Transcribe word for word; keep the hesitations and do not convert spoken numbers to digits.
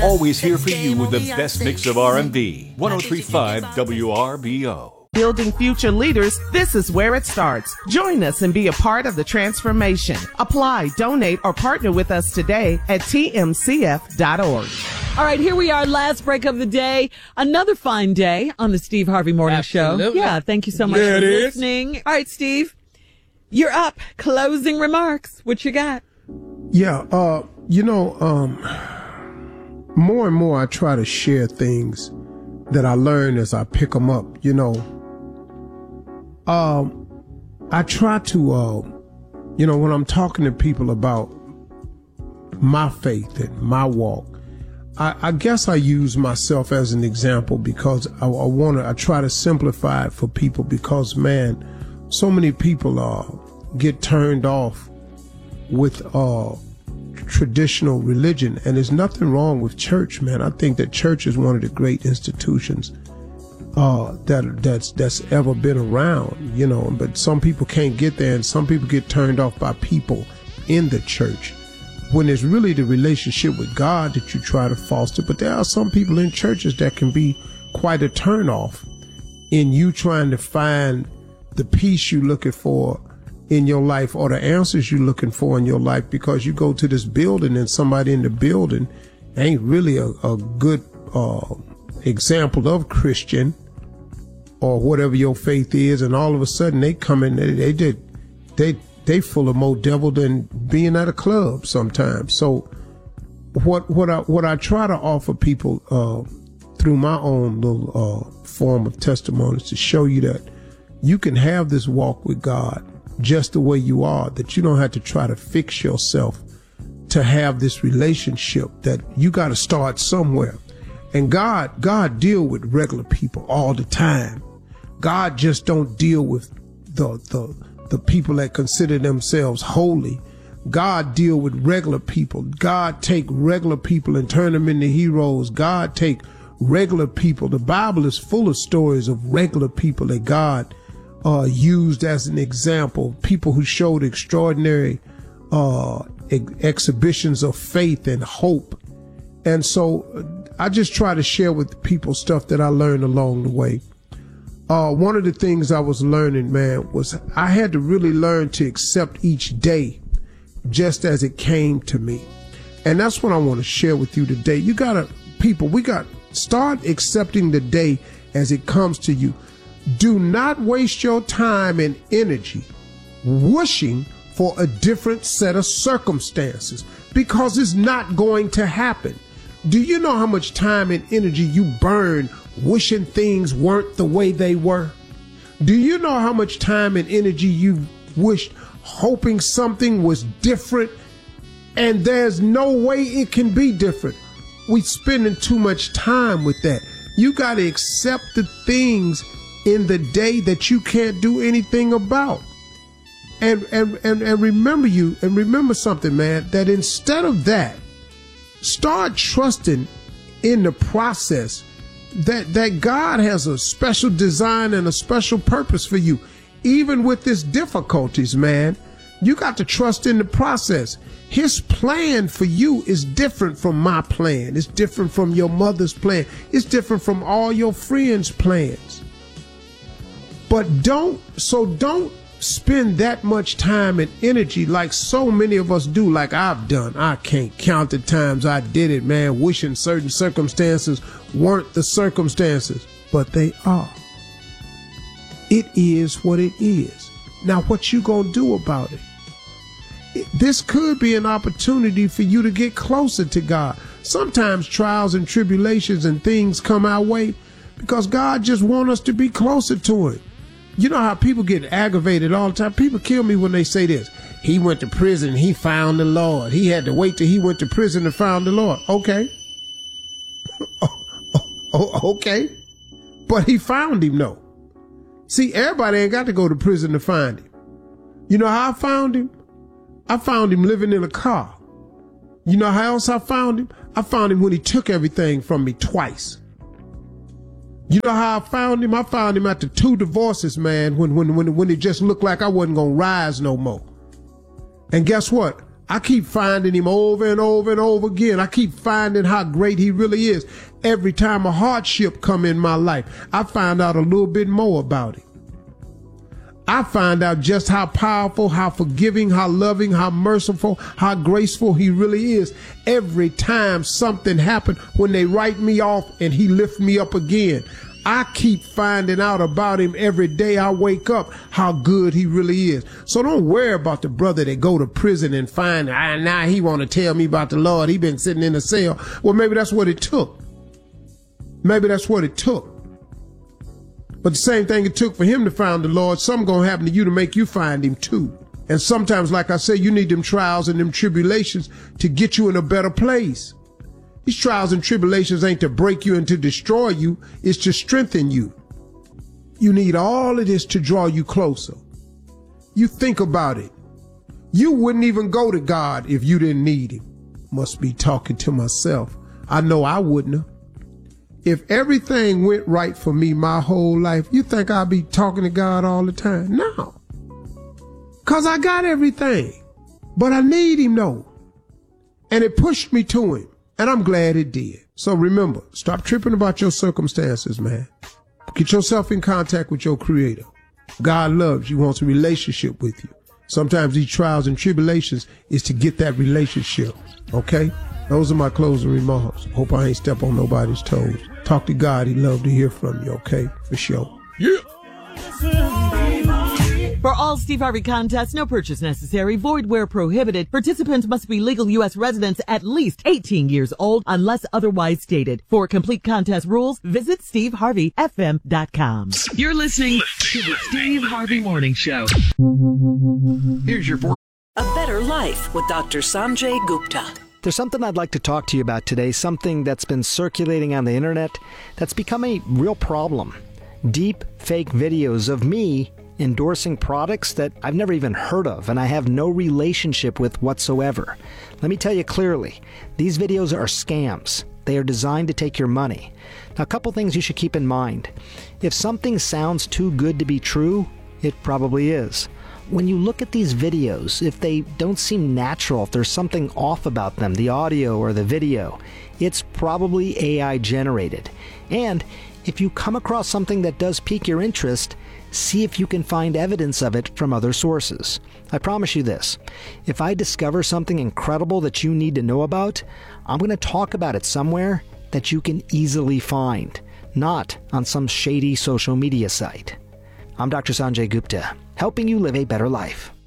Always here for you with the best mix of R and B. one oh three point five W R B O. Building future leaders, this is where it starts. Join us and be a part of the transformation. Apply, donate, or partner with us today at T M C F dot org. All right, here we are, last break of the day. Another fine day on the Steve Harvey Morning Absolutely. Show. Yeah, thank you so much There for it is. listening. All right, Steve, you're up. Closing remarks. What you got? Yeah, uh, you know, um, more and more I try to share things that I learn as I pick them up, you know. Um, I try to, uh, you know, when I'm talking to people about my faith and my walk, I, I guess I use myself as an example because I, I want to, I try to simplify it for people because, man, so many people uh, get turned off with uh, traditional religion, and there's nothing wrong with church, man. I think that church is one of the great institutions uh, that that's that's ever been around, you know. But some people can't get there, and some people get turned off by people in the church when it's really the relationship with God that you try to foster. But there are some people in churches that can be quite a turnoff in you trying to find the peace you're looking for in your life or the answers you're looking for in your life, because you go to this building and somebody in the building ain't really a, a good uh, example of Christian or whatever your faith is, and all of a sudden they come in, they they did they they full of more devil than being at a club sometimes. So what what I what I try to offer people uh, through my own little uh, form of testimonies to show you that you can have this walk with God just the way you are, that you don't have to try to fix yourself to have this relationship, that you got to start somewhere. And God, God deal with regular people all the time. God just don't deal with the, the, the people that consider themselves holy. God deal with regular people. God take regular people and turn them into heroes. God take regular people. The Bible is full of stories of regular people that God uh, used as an example, people who showed extraordinary uh, ex- exhibitions of faith and hope. And so I just try to share with people stuff that I learned along the way. Uh, one of the things I was learning, man, was I had to really learn to accept each day just as it came to me. And that's what I want to share with you today. You gotta, people, we got, start accepting the day as it comes to you. Do not waste your time and energy wishing for a different set of circumstances, because it's not going to happen. Do you know how much time and energy you burn wishing things weren't the way they were? Do you know how much time and energy you wished hoping something was different, and there's no way it can be different? We spending too much time with that. You got to accept the things in the day that you can't do anything about. And, and, and, and remember you, and remember something, man, that instead of that, start trusting in the process that, that God has a special design and a special purpose for you. Even with this difficulties, man, you got to trust in the process. His plan for you is different from my plan. It's different from your mother's plan. It's different from all your friends' plans. But don't, so don't spend that much time and energy like so many of us do, like I've done. I can't count the times I did it, man, wishing certain circumstances weren't the circumstances, but they are. It is what it is. Now, what you gonna do about it? it? This could be an opportunity for you to get closer to God. Sometimes trials and tribulations and things come our way because God just wants us to be closer to Him. You know how people get aggravated all the time? People kill me when they say this. He went to prison, he found the Lord. He had to wait till he went to prison to find the Lord. Okay. oh, oh, okay. But he found him, though. See, everybody ain't got to go to prison to find him. You know how I found him? I found him living in a car. You know how else I found him? I found him when he took everything from me twice. You know how I found him? I found him after two divorces, man, when when when when it just looked like I wasn't gonna rise no more. And guess what? I keep finding him over and over and over again. I keep finding how great he really is. Every time a hardship come in my life, I find out a little bit more about him. I find out just how powerful, how forgiving, how loving, how merciful, how graceful he really is. Every time something happens, when they write me off and he lifts me up again, I keep finding out about him every day I wake up, how good he really is. So don't worry about the brother that go to prison and find, ah, now he want to tell me about the Lord. He been sitting in a cell. Well, maybe that's what it took. Maybe that's what it took. But the same thing it took for him to find the Lord, something going to happen to you to make you find him too. And sometimes, like I say, you need them trials and them tribulations to get you in a better place. These trials and tribulations ain't to break you and to destroy you. It's to strengthen you. You need all of this to draw you closer. You think about it. You wouldn't even go to God if you didn't need him. Must be talking to myself. I know I wouldn't have. If everything went right for me my whole life, you think I'd be talking to God all the time? No. Cause I got everything. But I need him though. And it pushed me to him. And I'm glad it did. So remember, stop tripping about your circumstances, man. Get yourself in contact with your creator. God loves you, wants a relationship with you. Sometimes these trials and tribulations is to get that relationship. Okay? Those are my closing remarks. Hope I ain't step on nobody's toes. Talk to God. He'd love to hear from you, okay? For sure. Yeah. For all Steve Harvey contests, no purchase necessary, void where prohibited. Participants must be legal U S residents at least eighteen years old unless otherwise stated. For complete contest rules, visit steve harvey f m dot com. You're listening to the Steve Harvey Morning Show. Here's your four. A Better Life with Doctor Sanjay Gupta. There's something I'd like to talk to you about today, something that's been circulating on the internet that's become a real problem. Deep fake videos of me endorsing products that I've never even heard of and I have no relationship with whatsoever. Let me tell you clearly, these videos are scams. They are designed to take your money. Now, a couple things you should keep in mind. If something sounds too good to be true, it probably is. When you look at these videos, if they don't seem natural, if there's something off about them, the audio or the video, it's probably A I generated. And if you come across something that does pique your interest, see if you can find evidence of it from other sources. I promise you this, if I discover something incredible that you need to know about, I'm going to talk about it somewhere that you can easily find, not on some shady social media site. I'm Doctor Sanjay Gupta, helping you live a better life.